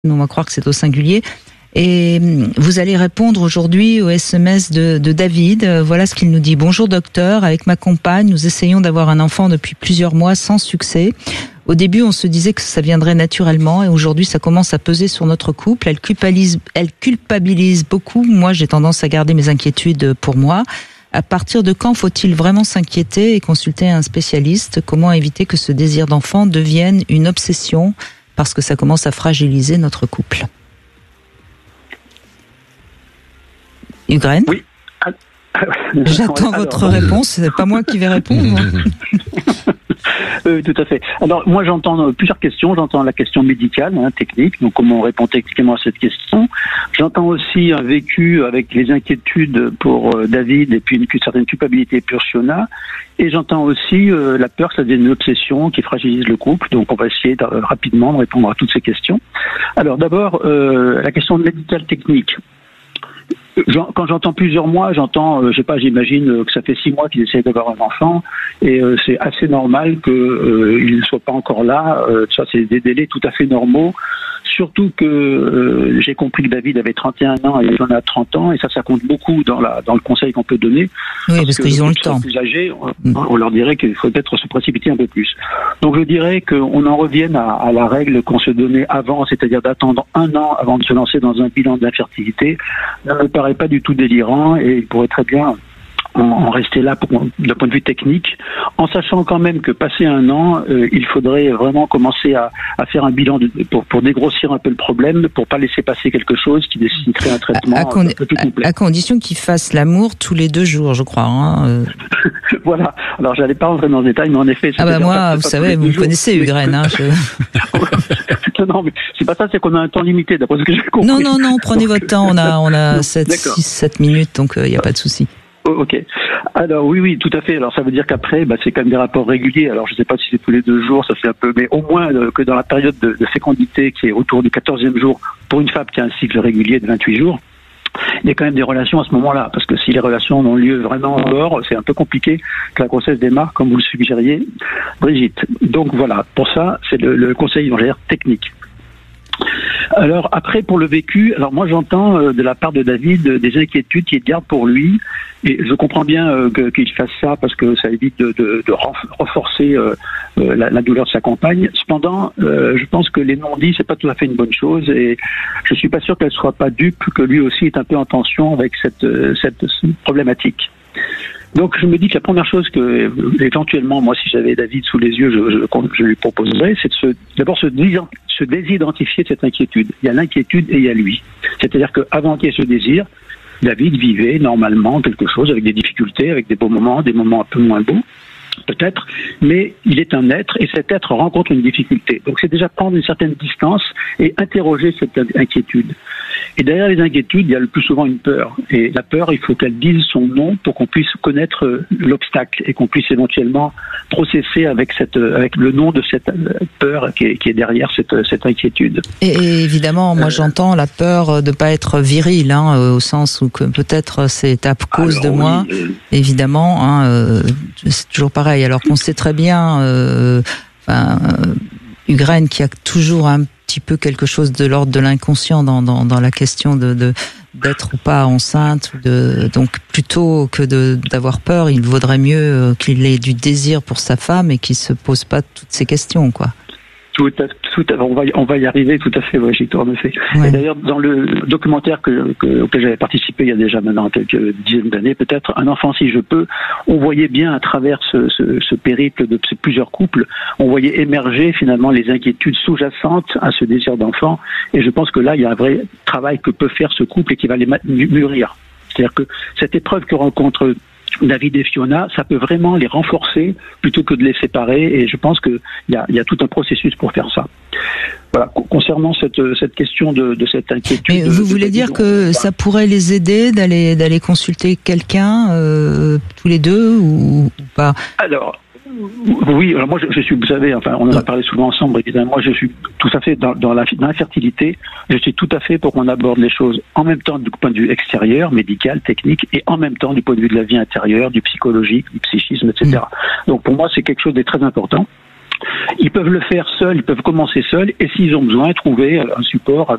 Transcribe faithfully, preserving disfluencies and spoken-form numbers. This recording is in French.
on va croire que c'est au singulier. Et vous allez répondre aujourd'hui au S M S de, de David. Voilà ce qu'il nous dit. Bonjour docteur, avec ma compagne, nous essayons d'avoir un enfant depuis plusieurs mois sans succès. Au début, on se disait que ça viendrait naturellement et aujourd'hui, ça commence à peser sur notre couple. Elle culpabilise, elle culpabilise beaucoup. Moi, j'ai tendance à garder mes inquiétudes pour moi. À partir de quand faut-il vraiment s'inquiéter et consulter un spécialiste? Comment éviter que ce désir d'enfant devienne une obsession parce que ça commence à fragiliser notre couple? Ugraine ? Oui. J'attends Alors, votre réponse, c'est pas moi qui vais répondre. Oui, tout à fait. Alors, moi, j'entends plusieurs questions. J'entends la question médicale, hein, technique, donc comment on répond techniquement à cette question. J'entends aussi un vécu avec les inquiétudes pour euh, David et puis une, une certaine culpabilité pour Fiona. Et j'entends aussi euh, la peur que ça devienne une obsession qui fragilise le couple. Donc, on va essayer de, euh, rapidement de répondre à toutes ces questions. Alors, d'abord, euh, la question médicale technique. Quand j'entends plusieurs mois, j'entends, euh, je sais pas, j'imagine que ça fait six mois qu'ils essayent d'avoir un enfant, et euh, c'est assez normal qu'il euh, ne soit pas encore là. Euh, ça, c'est des délais tout à fait normaux. Surtout que euh, j'ai compris que David avait trente et un ans et j'en ai trente ans, et ça, ça compte beaucoup dans la dans le conseil qu'on peut donner. Oui, parce, parce que qu'ils ont le temps. Plus âgés, on, on leur dirait qu'il faut peut-être se précipiter un peu plus. Donc, je dirais qu'on en revienne à, à la règle qu'on se donnait avant, c'est-à-dire d'attendre un an avant de se lancer dans un bilan d'infertilité. Ça ne me paraît pas du tout délirant et il pourrait très bien en, en rester là pour, d'un point de vue technique, en sachant quand même que passé un an, euh, il faudrait vraiment commencer à, à faire un bilan de, pour, pour dégrossir un peu le problème, pour pas laisser passer quelque chose qui nécessiterait un traitement à, con- un peu plus complet. À, à condition qu'ils fassent l'amour tous les deux jours, je crois. Hein, euh. Voilà. Alors, j'allais pas rentrer dans le détail, mais en effet... Ah bah moi, pas, vous savez, vous me connaissez, Ugraine. Hein, je... non, mais c'est pas ça, c'est qu'on a un temps limité, d'après ce que j'ai compris. Non, non, non, prenez donc, votre temps, on a, on a sept, six, sept minutes, donc il euh, n'y a pas de souci. Oh, ok. Alors oui, oui, tout à fait. Alors ça veut dire qu'après, bah, c'est quand même des rapports réguliers. Alors je ne sais pas si c'est tous les deux jours, ça fait un peu, mais au moins euh, que dans la période de, de fécondité qui est autour du quatorzième jour, pour une femme qui a un cycle régulier de vingt-huit jours, il y a quand même des relations à ce moment-là. Parce que si les relations ont lieu vraiment en dehors, c'est un peu compliqué que la grossesse démarre, comme vous le suggériez, Brigitte. Donc voilà, pour ça, c'est le, le conseil, on va dire, technique. Alors après pour le vécu, alors moi j'entends euh, de la part de David euh, des inquiétudes qu'il garde pour lui et je comprends bien euh, que, qu'il fasse ça parce que ça évite de, de, de renforcer euh, euh, la, la douleur de sa compagne. Cependant, euh, je pense que les non-dits c'est pas tout à fait une bonne chose et je suis pas sûr qu'elle soit pas dupe que lui aussi est un peu en tension avec cette, euh, cette, cette problématique. Donc je me dis que la première chose que éventuellement moi si j'avais David sous les yeux je, je, je lui proposerais c'est de se, d'abord se, se désidentifier de cette inquiétude. Il y a l'inquiétude et il y a lui. C'est-à-dire qu'avant qu'il y ait ce désir, David vivait normalement quelque chose avec des difficultés, avec des beaux moments, des moments un peu moins beaux peut-être, mais il est un être et cet être rencontre une difficulté. Donc c'est déjà prendre une certaine distance et interroger cette inquiétude. Et derrière les inquiétudes, il y a le plus souvent une peur. Et la peur, il faut qu'elle dise son nom pour qu'on puisse connaître l'obstacle et qu'on puisse éventuellement processer avec, cette, avec le nom de cette peur qui est, qui est derrière cette, cette inquiétude. Et, et évidemment, moi euh, j'entends la peur de ne pas être viril, hein, au sens où que peut-être c'est à cause alors, de moi, oui, euh... évidemment. Hein, euh, c'est toujours pareil, alors qu'on sait très bien, euh, enfin, euh, Ugraine qui a toujours un petit peu quelque chose de l'ordre de l'inconscient dans, dans, dans la question de, de, d'être ou pas enceinte. De, donc plutôt que de, d'avoir peur, il vaudrait mieux qu'il ait du désir pour sa femme et qu'il ne se pose pas toutes ces questions, quoi. Tout à, tout à, on, va, on va y arriver, tout à fait, Brigitte, en effet. Ouais. Et d'ailleurs, dans le documentaire que, que, auquel j'avais participé il y a déjà maintenant quelques dizaines d'années, peut-être, Un enfant si je peux, on voyait bien à travers ce, ce, ce périple de ces plusieurs couples, on voyait émerger finalement les inquiétudes sous-jacentes à ce désir d'enfant. Et je pense que là, il y a un vrai travail que peut faire ce couple et qui va les mûrir. C'est-à-dire que cette épreuve que rencontre David et Fiona, ça peut vraiment les renforcer plutôt que de les séparer et je pense qu'il y a, y a tout un processus pour faire ça. Voilà, concernant cette, cette question de, de cette inquiétude... Mais vous de, voulez de dire que bah. ça pourrait les aider d'aller, d'aller consulter quelqu'un, euh, tous les deux, ou, ou pas ? Alors... Oui, alors moi je, je suis, vous savez, enfin on en a parlé souvent ensemble, évidemment, moi je suis tout à fait dans, dans, la, dans l'infertilité, je suis tout à fait pour qu'on aborde les choses en même temps du point de vue extérieur, médical, technique, et en même temps du point de vue de la vie intérieure, du psychologique, du psychisme, et cetera. Mmh. Donc pour moi c'est quelque chose de très important. Ils peuvent le faire seuls, ils peuvent commencer seuls, et s'ils ont besoin, trouver un support